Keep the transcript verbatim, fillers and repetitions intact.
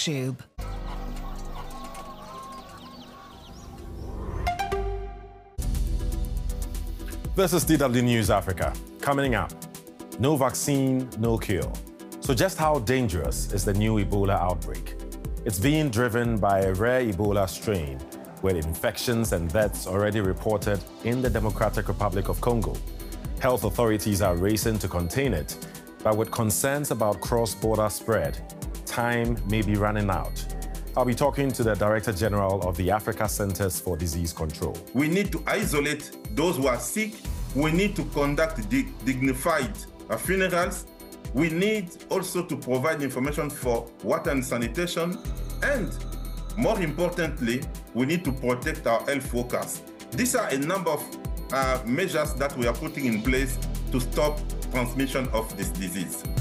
YouTube. This is D W News Africa. Coming up, no vaccine, no cure. So just how dangerous is the new Ebola outbreak? It's being driven by a rare Ebola strain with infections and deaths already reported in the Democratic Republic of Congo. Health authorities are racing to contain it, but with concerns about cross-border spread, time may be running out. I'll be talking to the Director General of the Africa Centers for Disease Control. We need to isolate those who are sick. We need to conduct dig dignified uh, funerals. We need also to provide information for water and sanitation. And more importantly, we need to protect our health workers. These are a number of uh, measures that we are putting in place to stop transmission of this disease.